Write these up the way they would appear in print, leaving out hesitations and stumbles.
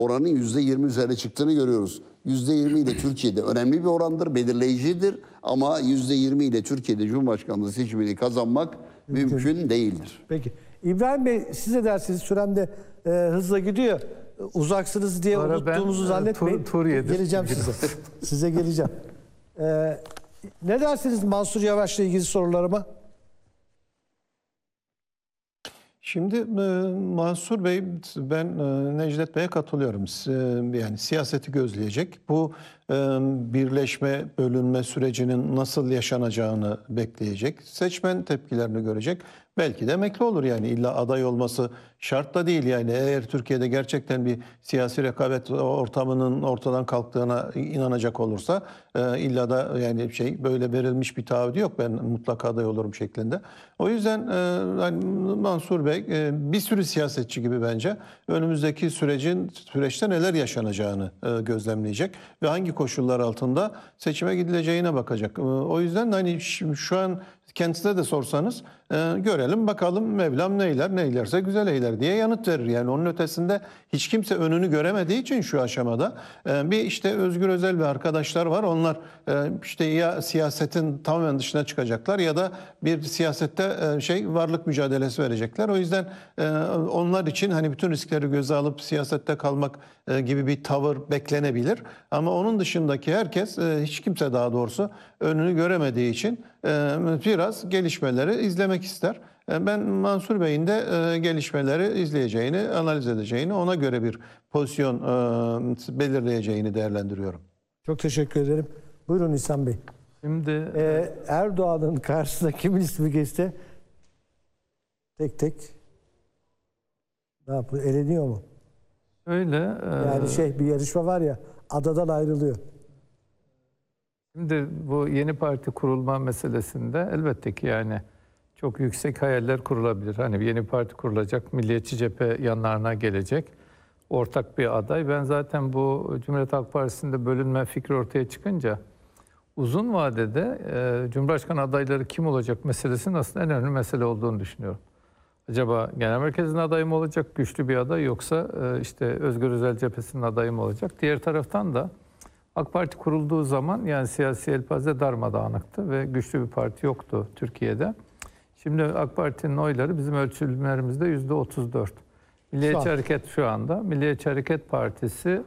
oranın %20 üzerine çıktığını görüyoruz. %20 ile Türkiye'de önemli bir orandır, belirleyicidir. Ama %20 ile Türkiye'de Cumhurbaşkanlığı seçimini kazanmak mümkün değildir. Peki. İbrahim Bey, siz de dersiniz, sürem de hızla gidiyor. Uzaksınız diye unuttuğumuzu zannetmeyin. Geleceğim size. Size geleceğim. Ne dersiniz Mansur Yavaş'la ilgili sorularıma? Şimdi Mansur Bey, ben Necdet Bey'e katılıyorum. Yani siyaseti gözleyecek. Bu birleşme, bölünme sürecinin nasıl yaşanacağını bekleyecek. Seçmen tepkilerini görecek. Belki de emekli olur yani. İlla aday olması şart da değil yani. Eğer Türkiye'de gerçekten bir siyasi rekabet ortamının ortadan kalktığına inanacak olursa illa da yani böyle verilmiş bir taahhüdü yok. Ben mutlaka aday olurum şeklinde. O yüzden yani Mansur Bey bir sürü siyasetçi gibi bence önümüzdeki süreçte neler yaşanacağını gözlemleyecek ve hangi koşullar altında seçime gidileceğine bakacak. O yüzden hani şu an kendisine de sorsanız görelim bakalım Mevlam neylerse güzel eyler diye yanıt verir. Yani onun ötesinde hiç kimse önünü göremediği için şu aşamada bir işte Özgür Özel ve arkadaşlar var. Onlar işte ya siyasetin tamamen dışına çıkacaklar ya da bir siyasette varlık mücadelesi verecekler. O yüzden onlar için hani bütün riskleri göze alıp siyasette kalmak gibi bir tavır beklenebilir. Ama onun dışındaki herkes, hiç kimse daha doğrusu önünü göremediği için biraz gelişmeleri izlemek ister. Ben Mansur Bey'in de gelişmeleri izleyeceğini, analiz edeceğini, ona göre bir pozisyon belirleyeceğini değerlendiriyorum. Çok teşekkür ederim. Buyurun İhsan Bey. Şimdi Erdoğan'ın karşısına kimin ismi geçse tek tek ne yapıyor? Eleniyor mu? öyle. Yani bir yarışma var ya, adadan ayrılıyor. Şimdi bu yeni parti kurulma meselesinde elbette ki yani çok yüksek hayaller kurulabilir. Hani bir yeni parti kurulacak, Milliyetçi Cephe yanlarına gelecek, ortak bir aday. Ben zaten bu Cumhuriyet Halk Partisi'nde bölünme fikri ortaya çıkınca uzun vadede Cumhurbaşkanı adayları kim olacak meselesinin aslında en önemli mesele olduğunu düşünüyorum. Acaba genel merkezin adayı mı olacak, güçlü bir aday, yoksa işte Özgür Özel cephesinin adayı mı olacak? Diğer taraftan da AK Parti kurulduğu zaman yani siyasi elpaze darmadağınıktı ve güçlü bir parti yoktu Türkiye'de. Şimdi AK Parti'nin oyları bizim ölçümlerimizde %34. Milliyetçi Hareket şu anda, Milliyetçi Hareket Partisi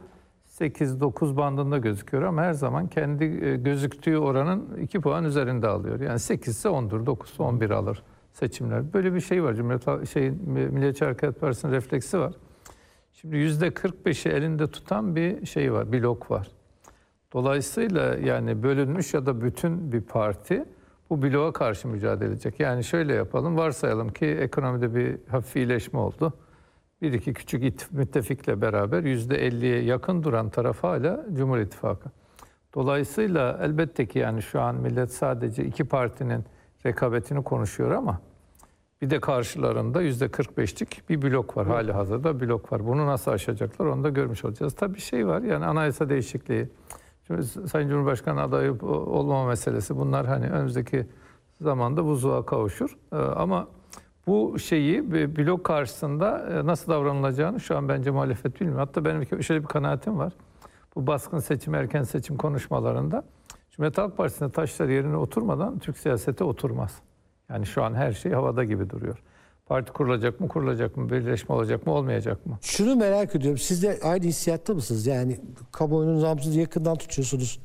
8-9 bandında gözüküyor ama her zaman kendi gözüktüğü oranın 2 puan üzerinde alıyor. Yani 8 ise 10'dur, 9 ise 11 alır seçimler. Böyle bir şey var. Milliyetçi Hareket Partisi'nin refleksi var. Şimdi %45'i elinde tutan bir şey var, blok var. Dolayısıyla yani bölünmüş ya da bütün bir parti bu bloğa karşı mücadele edecek. Yani şöyle yapalım, varsayalım ki ekonomide bir hafif iyileşme oldu. Bir iki küçük müttefikle beraber %50'ye yakın duran taraf hala Cumhur İttifakı. Dolayısıyla elbette ki yani şu an millet sadece iki partinin rekabetini konuşuyor ama bir de karşılarında %45'lik bir blok var. Hali hazırda blok var. Bunu nasıl aşacaklar onu da görmüş olacağız. Tabii bir şey var yani anayasa değişikliği. Şimdi Sayın Cumhurbaşkanı adayı olmama meselesi, bunlar hani önümüzdeki zamanda vuzuğa kavuşur. Ama bu şeyi blok karşısında nasıl davranılacağını şu an bence muhalefet bilmiyor. Hatta benim şöyle bir kanaatim var. Bu baskın seçim, erken seçim konuşmalarında Cumhuriyet Halk Partisi'nde taşlar yerine oturmadan Türk siyasete oturmaz. Yani şu an her şey havada gibi duruyor. Parti kurulacak mı, kurulacak mı, birleşme olacak mı, olmayacak mı? Şunu merak ediyorum. Siz de aynı hissiyatta mısınız? Yani kamuoyunun nabzını yakından tutuyorsunuz.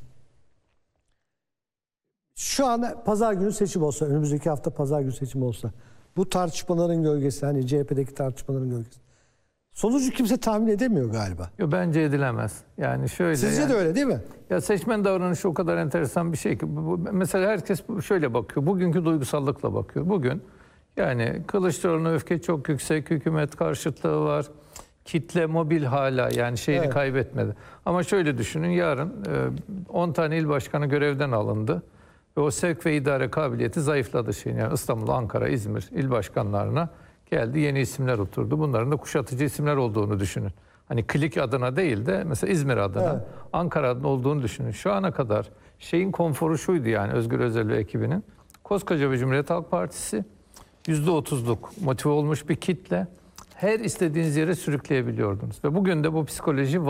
Şu an pazar günü seçim olsa, önümüzdeki hafta pazar günü seçim olsa, bu tartışmaların gölgesi, hani CHP'deki tartışmaların gölgesi, sonucu kimse tahmin edemiyor galiba. Yo, bence edilemez. Yani şöyle. Sizce de öyle değil mi? Ya seçmen davranışı o kadar enteresan bir şey ki. Mesela herkes şöyle bakıyor. Bugünkü duygusallıkla bakıyor. Bugün yani Kılıçdaroğlu'na öfke çok yüksek, hükümet karşıtlığı var. Kitle mobil hala, yani şeyini kaybetmedi. Ama şöyle düşünün, yarın 10 tane il başkanı görevden alındı. Ve o sevk ve idare kabiliyeti zayıfladı şeyin. Yani İstanbul, Ankara, İzmir il başkanlarına geldi, yeni isimler oturdu. Bunların da kuşatıcı isimler olduğunu düşünün. Hani klik adına değil de mesela İzmir adına, Ankara adına olduğunu düşünün. Şu ana kadar şeyin konforu şuydu yani, Özgür Özel ve ekibinin. Koskoca bir Cumhuriyet Halk Partisi, %30'luk motive olmuş bir kitle. her istediğiniz yere sürükleyebiliyordunuz. Ve bugün de bu psikoloji